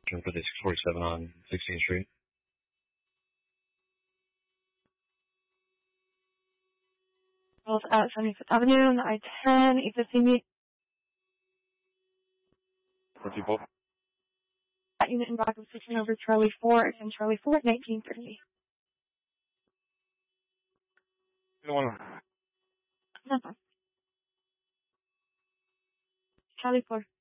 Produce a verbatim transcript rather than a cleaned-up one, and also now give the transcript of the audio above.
for the six forty-seven on sixteenth Street. Both at seventy-fifth Avenue and the I ten, eight fifty meet. For people. That unit in block of sixteen over Charlie four and Charlie four, nineteen thirty. No one. No. Charlie four.